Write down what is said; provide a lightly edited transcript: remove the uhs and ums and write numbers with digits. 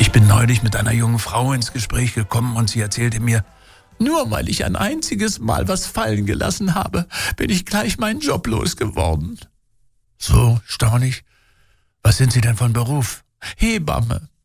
Ich bin neulich mit einer jungen Frau ins Gespräch gekommen und sie erzählte mir, nur weil ich ein einziges Mal was fallen gelassen habe, bin ich gleich meinen Job losgeworden. So, staunlich. Was sind Sie denn von Beruf? Hebamme.